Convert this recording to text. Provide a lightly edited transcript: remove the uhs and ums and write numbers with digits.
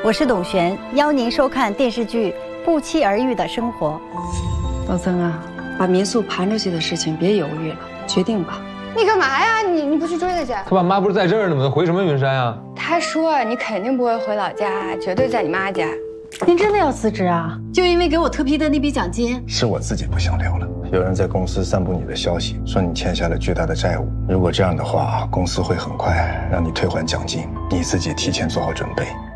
我是董璇，邀您收看电视剧《不期而遇的生活》。 老曾啊，把民宿盘出去的事情别犹豫了，决定吧。 你干嘛呀？你不去追他去？ 他爸妈不是在这儿呢吗？回什么云山啊？ 他说你肯定不会回老家，绝对在你妈家。 您真的要辞职啊？就因为给我特批的那笔奖金？ 是我自己不想留了。有人在公司散布你的消息，说你欠下了巨大的债务。如果这样的话，公司会很快让你退还奖金，你自己提前做好准备。